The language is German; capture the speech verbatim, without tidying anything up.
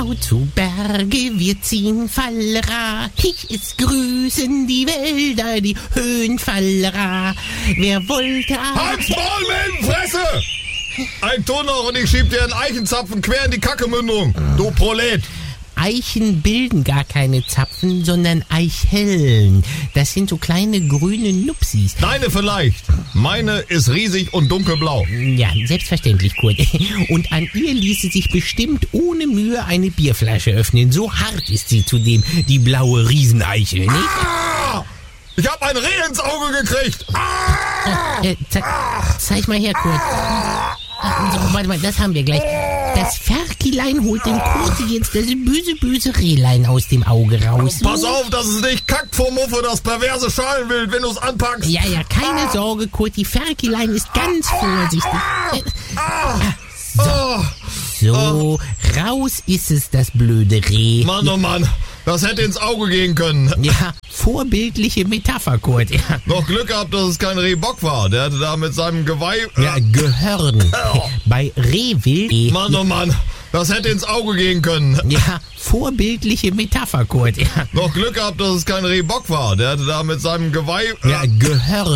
Zu Berge, wir ziehen Fallera. Es grüßen die Wälder, die Höhenfallera. Wer wollte... Halt's Maul mit Fresse! Ein Ton noch und ich schieb dir einen Eichenzapfen quer in die Kackemündung, du Prolet. Eichen bilden gar keine Zapfen, sondern Eicheln. Das sind so kleine grüne Nupsis. Deine vielleicht. Meine ist riesig und dunkelblau. Ja, selbstverständlich, Kurt. Und an ihr ließe sich bestimmt ohne Mühe eine Bierflasche öffnen. So hart ist sie zudem, die blaue Rieseneichel, nicht? Ah! Ich hab ein Reh ins Auge gekriegt. Ah! Äh, ze- zeig mal her, Kurt. So, warte mal, das haben wir gleich. Das Ferkilein holt dem Kurti jetzt das böse, böse Rehlein aus dem Auge raus. Pass auf, dass es nicht kackt vor Muffe, das perverse Schalenwild, wenn du es anpackst. Ja, ja, keine ah. Sorge, Kurti. Ferkilein ist ganz vorsichtig. Ah. So, so raus ist es, das blöde Reh. Mann, oh Mann, das hätte ins Auge gehen können. Ja, vorbildliche Metapher, Kurt. Ja. Noch Glück gehabt, dass es kein Rehbock war. Der hatte da mit seinem Geweih... Äh, ja, Gehörn. Oh. Bei Rehwild... Mann, oh Mann, das hätte ins Auge gehen können. Ja, vorbildliche Metapher, Kurt. Ja. Noch Glück gehabt, dass es kein Rehbock war. Der hatte da mit seinem Geweih... Äh, ja, Gehörn.